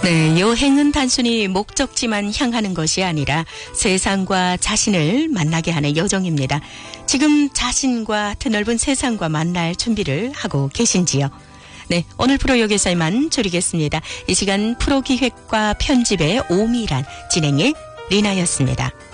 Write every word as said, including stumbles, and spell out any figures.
네, 여행은 단순히 목적지만 향하는 것이 아니라 세상과 자신을 만나게 하는 여정입니다. 지금 자신과 드넓은 세상과 만날 준비를 하고 계신지요? 네, 오늘 프로 여기서 이만 줄이겠습니다. 이 시간 프로 기획과 편집의 오미란, 진행의 리나였습니다.